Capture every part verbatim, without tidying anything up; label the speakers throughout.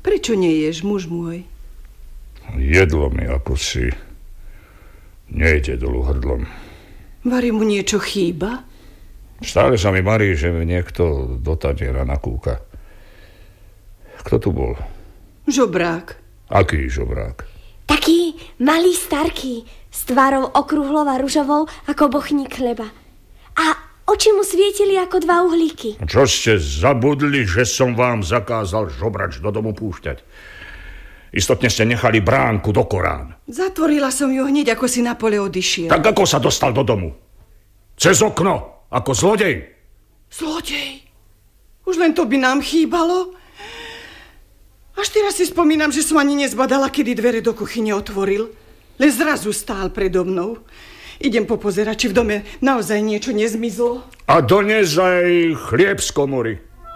Speaker 1: Prečo neješ, muž môj?
Speaker 2: Jedlo mi ako si nejde dolu hrdlom.
Speaker 1: Vari mu niečo chýba?
Speaker 2: Stále sa mi marí, že mi niekto do taniera nakúka. Kto tu bol?
Speaker 1: Žobrák.
Speaker 2: Aký žobrák?
Speaker 3: Taký malý starký, s tvárou okrúhlou a ružovou ako bochník chleba. A oči mu svietili ako dva uhlíky.
Speaker 2: Čo ste zabudli, že som vám zakázal žobrač do domu púšťať? Istotne ste nechali bránku do Korán.
Speaker 1: Zatvorila som ju hneď, ako si na pole odišiel.
Speaker 2: Tak ako sa dostal do domu? Cez okno, ako zlodej?
Speaker 1: Zlodej? Už len to by nám chýbalo. Až teraz si spomínam, že som ani nezbadala, kedy dvere do kuchyne otvoril. Len zrazu stál predo mnou. Idem popozerať, či v dome naozaj niečo nezmizlo.
Speaker 2: A dones aj chlieb z komory.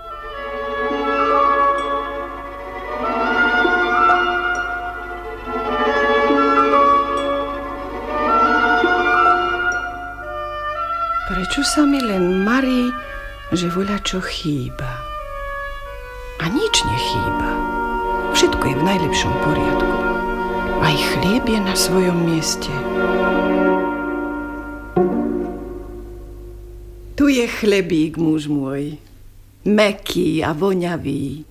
Speaker 1: Prečo sa mi len marí, že voľačo chýba? A nič nechýba. Všetko je v najlepšom poriadku. Aj chlieb je na svojom mieste. Tu je chlebík, muž môj. Mäkký a voňavý.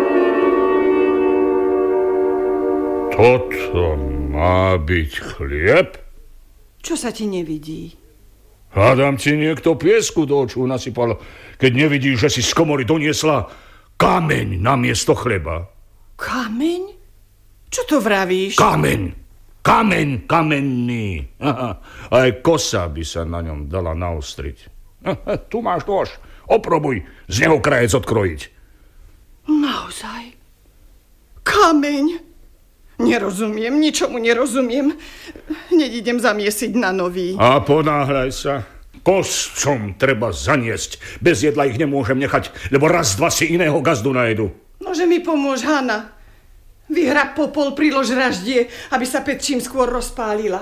Speaker 2: Toto má byť chlieb?
Speaker 1: Čo sa ti nevidí?
Speaker 2: Hádam ti niekto piesku do očú nasypal, keď nevidíš, že si z komory doniesla kameň namiesto chleba.
Speaker 1: Kameň? Čo to vravíš?
Speaker 2: Kameň! Kameň kamenný. Aha. Aj kosa by sa na ňom dala naostriť. Aha, tu máš nôž. Oprobuj z neho krajec odkrojiť.
Speaker 1: Naozaj? Kameň? Nerozumiem, ničomu nerozumiem. Hneď idem zamiesiť na nový.
Speaker 2: A ponáhľaj sa. Kosťom treba zaniesť. Bez jedla ich nemôžem nechať, lebo raz, dva si iného gazdu najedu.
Speaker 1: Nože mi pomôž, Hana. Vyhrab popol, prilož raždie, aby sa päť čím skôr rozpálila.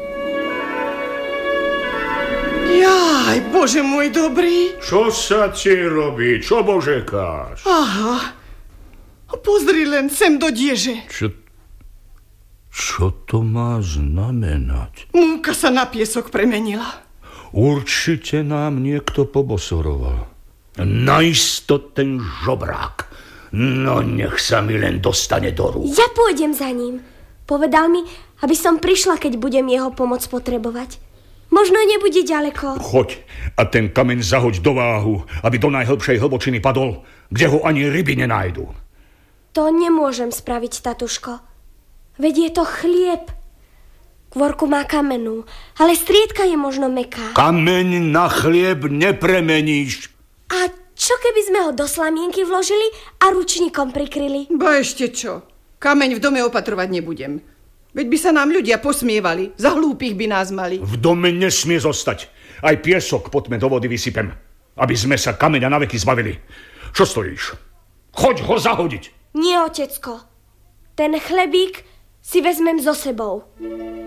Speaker 1: Jaj, Bože môj dobrý.
Speaker 2: Čo sa ti robí? Čo božekáš?
Speaker 1: Aha. Pozri len sem do dieže.
Speaker 2: Čo, čo to má znamenať?
Speaker 1: Múka sa na piesok premenila.
Speaker 2: Určite nám niekto pobosoroval. Naisto ten žobrák. No nech sa mi len dostane do rúk.
Speaker 3: Ja pôjdem za ním. Povedal mi, aby som prišla, keď budem jeho pomoc potrebovať. Možno nebude ďaleko.
Speaker 2: Choď a ten kameň zahoď do váhu, aby do najhlbšej hlbočiny padol, kde ho ani ryby nenájdu.
Speaker 3: To nemôžem spraviť, tatuško. Veď je to chlieb. Kvorku má kamennú, ale striedka je možno mäkká.
Speaker 2: Kameň na chlieb nepremeníš.
Speaker 3: A čo keby sme ho do slamienky vložili a ručníkom prikryli?
Speaker 1: Ba ešte čo? Kameň v dome opatrovať nebudem. Veď by sa nám ľudia posmievali. Za hlúpych by nás mali.
Speaker 2: V dome nesmie zostať. Aj piesok poďme do vody vysypem, aby sme sa kameňa naveky zbavili. Čo stojíš? Choď ho zahodiť.
Speaker 3: Nie, otecko. Ten chlebík si vezmem so sebou.